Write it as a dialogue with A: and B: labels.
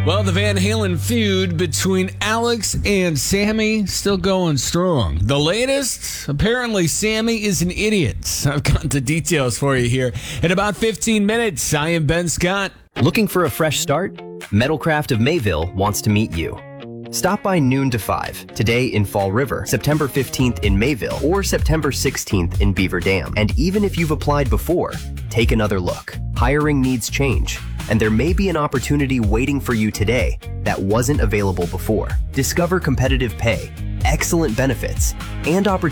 A: Well, the Van Halen feud between Alex and Sammy still going strong. The latest, apparently Sammy is an idiot. I've got the details for you here. In about 15 minutes, I am Ben Scott.
B: Looking for a fresh start? Metalcraft of Mayville wants to meet you. Stop by noon to 5, today in Fall River, September 15th in Mayville, or September 16th in Beaver Dam. And even if you've applied before, take another look. Hiring needs change, and there may be an opportunity waiting for you today that wasn't available before. Discover competitive pay, excellent benefits, and opportunities